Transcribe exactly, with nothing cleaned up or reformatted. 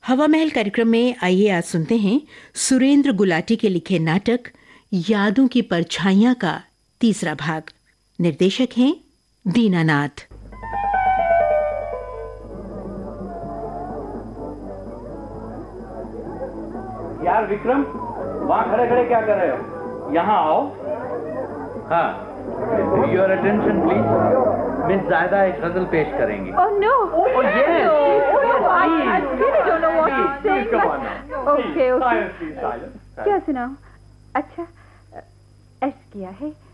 हवा महल कार्यक्रम में आइए आज सुनते हैं सुरेंद्र गुलाटी के लिखे नाटक यादों की परछाइयां का तीसरा भाग। निर्देशक हैं दीनानाथ। यार विक्रम, वहाँ खड़े खड़े क्या कर रहे हो? यहाँ आओ। हाँ, योर अटेंशन प्लीज। मिस जायदा एक गजल पेश करेंगी। Oh no! Oh yes! No! I, I really don't know what to say. Come on now. Okay, okay. Silence, please, silence. क्या सुनाओ? अच्छा, ऐश किया है